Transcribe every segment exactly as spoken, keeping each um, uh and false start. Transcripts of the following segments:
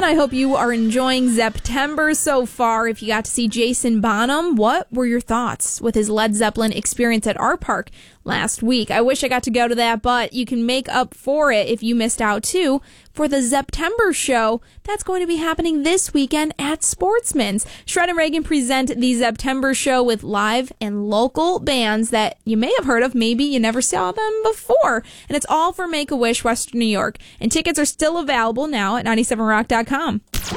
And I hope you are enjoying September so far. If you got to see Jason Bonham, what were your thoughts with his Led Zeppelin experience at Art Park last week? I wish I got to go to that, but you can make up for it if you missed out, too, for the September show that's going to be happening this weekend at Sportsman's. Shred and Reagan present the September show with live and local bands that you may have heard of. Maybe you never saw them before. And it's all for Make-A-Wish, Western New York. And tickets are still available now at ninety-seven rock dot com.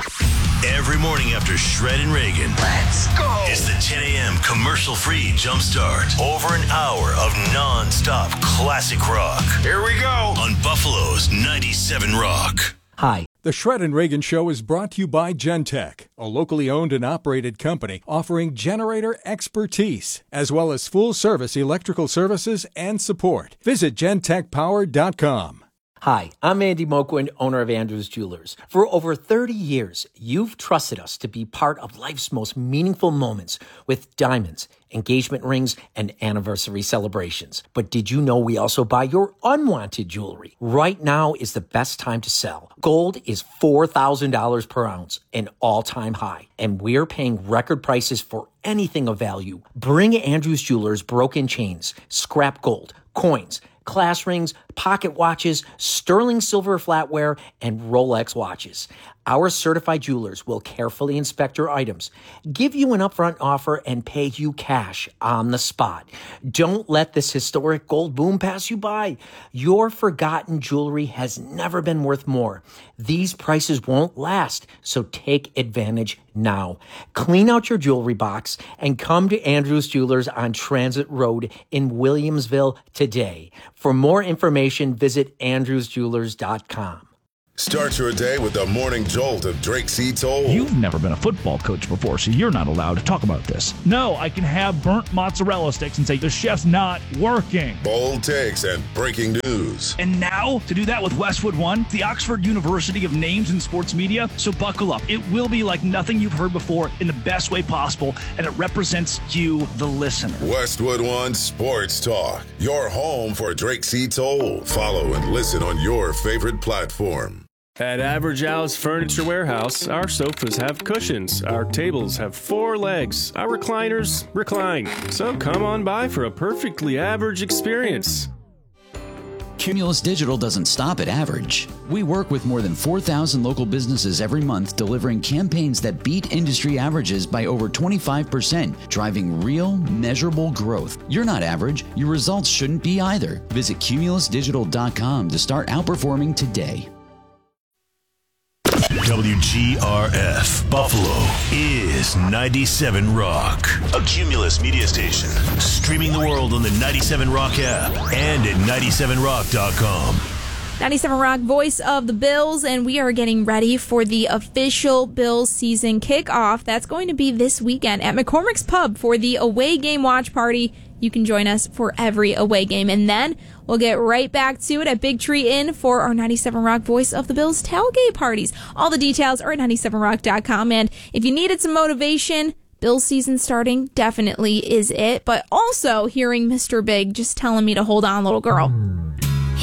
Every morning after Shred and Reagan, let's go. It's the ten a.m. commercial-free jumpstart. Over an hour of non-stop classic rock. Here we go on Buffalo's ninety-seven Rock. Hi. The Shred and Reagan Show is brought to you by Gentech, a locally owned and operated company offering generator expertise, as well as full-service electrical services and support. Visit gentech power dot com. Hi, I'm Andy Moquin, owner of Andrews Jewelers. For over thirty years, you've trusted us to be part of life's most meaningful moments with diamonds, engagement rings, and anniversary celebrations. But did you know we also buy your unwanted jewelry? Right now is the best time to sell. Gold is four thousand dollars per ounce, an all-time high, and we're paying record prices for anything of value. Bring Andrews Jewelers broken chains, scrap gold, coins, class rings, pocket watches, sterling silver flatware, and Rolex watches. Our certified jewelers will carefully inspect your items, give you an upfront offer, and pay you cash on the spot. Don't let this historic gold boom pass you by. Your forgotten jewelry has never been worth more. These prices won't last, so take advantage now. Clean out your jewelry box and come to Andrews Jewelers on Transit Road in Williamsville today. For more information, visit andrews jewelers dot com. Start your day with the morning jolt of Drake C. Toll. You've never been a football coach before, so you're not allowed to talk about this. No, I can have burnt mozzarella sticks and say the chef's not working. Bold takes and breaking news. And now, to do that with Westwood One, the Oxford University of Names in Sports Media. So buckle up. It will be like nothing you've heard before in the best way possible, and it represents you, the listener. Westwood One Sports Talk, your home for Drake C. Toll. Follow and listen on your favorite platform. At Average Al's Furniture Warehouse, our sofas have cushions, our tables have four legs, our recliners recline. So come on by for a perfectly average experience. Cumulus Digital doesn't stop at average. We work with more than four thousand local businesses every month, delivering campaigns that beat industry averages by over twenty-five percent, driving real, measurable growth. You're not average. Your results shouldn't be either. Visit cumulus digital dot com to start outperforming today. W G R F Buffalo is ninety-seven Rock, a Cumulus media station, streaming the world on the ninety-seven Rock app and at ninety-seven rock dot com. ninety-seven Rock, voice of the Bills, and we are getting ready for the official Bills season kickoff. That's going to be this weekend at McCormick's Pub for the away game watch party. You can join us for every away game. And then we'll get right back to it at Big Tree Inn for our ninety-seven Rock Voice of the Bills tailgate parties. All the details are at ninety-seven rock dot com. And if you needed some motivation, Bills season starting definitely is it. But also hearing Mister Big just telling me to hold on, little girl.